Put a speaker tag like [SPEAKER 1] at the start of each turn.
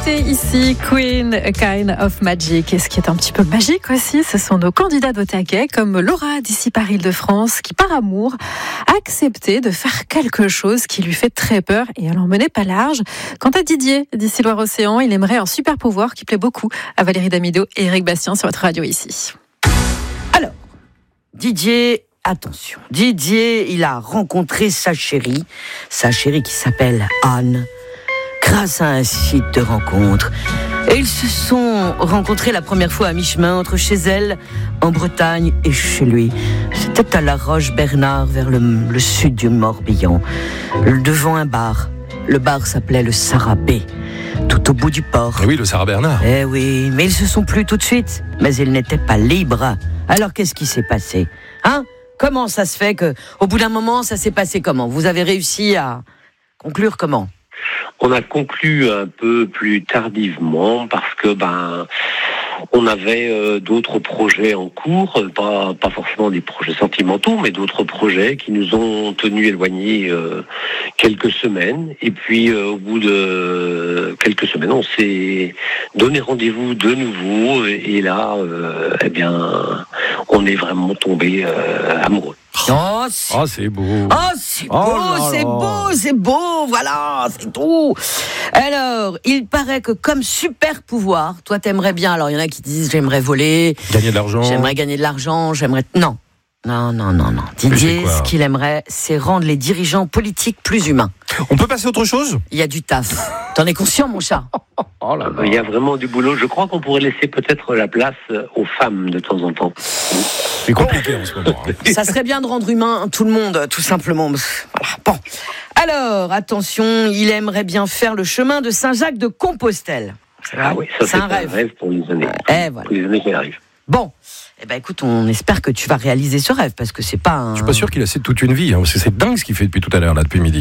[SPEAKER 1] invité ici, Queen, A Kind of Magic. Et ce qui est un petit peu magique aussi, ce sont nos candidats au taquet, comme Laura d'ici par Île-de-France, qui par amour a accepté de faire quelque chose qui lui fait très peur et elle n'en menait pas large. Quant à Didier d'ici Loire-Océan, il aimerait un super pouvoir qui plaît beaucoup à Valérie Damido et Eric Bastien sur votre radio ici.
[SPEAKER 2] Alors, Didier, attention. Didier, il a rencontré sa chérie qui s'appelle Anne, grâce à un site de rencontre. Et ils se sont rencontrés la première fois à mi-chemin entre chez elle, en Bretagne, et chez lui. C'était à La Roche-Bernard, vers le sud du Morbihan, devant un bar. Le bar s'appelait le Sarabé, tout au bout du port.
[SPEAKER 3] Oui, le Sarah Bernard.
[SPEAKER 2] Eh oui, mais ils se sont plus tout de suite. Mais ils n'étaient pas libres. Alors qu'est-ce qui s'est passé ? Comment ça se fait que, au bout d'un moment, ça s'est passé comment ? Vous avez réussi à conclure comment ?
[SPEAKER 4] On a conclu un peu plus tardivement parce que on avait d'autres projets en cours, pas forcément des projets sentimentaux, mais d'autres projets qui nous ont tenus éloignés quelques semaines. Et puis au bout de quelques semaines, on s'est donné rendez-vous de nouveau et là, on est vraiment tombés amoureux.
[SPEAKER 2] Oh, c'est
[SPEAKER 3] beau.
[SPEAKER 2] C'est beau, voilà, c'est tout. Alors, il paraît que comme super pouvoir, toi t'aimerais bien, alors il y en a qui disent j'aimerais voler,
[SPEAKER 3] gagner de l'argent.
[SPEAKER 2] J'aimerais gagner de l'argent, Non. Didier, ce qu'il aimerait, c'est rendre les dirigeants politiques plus humains.
[SPEAKER 3] On peut passer à autre chose ?
[SPEAKER 2] Il y a du taf. T'en es conscient, mon chat ?
[SPEAKER 3] Oh là là.
[SPEAKER 4] Il y a vraiment du boulot. Je crois qu'on pourrait laisser peut-être la place aux femmes de temps en temps.
[SPEAKER 3] C'est compliqué en ce moment.
[SPEAKER 2] Ça serait bien de rendre humain tout le monde, tout simplement. Voilà. Bon. Alors, attention, il aimerait bien faire le chemin de Saint-Jacques de Compostelle.
[SPEAKER 4] Oui, ça c'est un rêve pour les années.
[SPEAKER 2] Voilà.
[SPEAKER 4] Pour les années qui arrivent.
[SPEAKER 2] Bon. Écoute, on espère que tu vas réaliser ce rêve, parce que c'est pas un...
[SPEAKER 3] Je suis pas sûr qu'il a assez de toute une vie, parce que c'est dingue ce qu'il fait depuis tout à l'heure, là, depuis midi.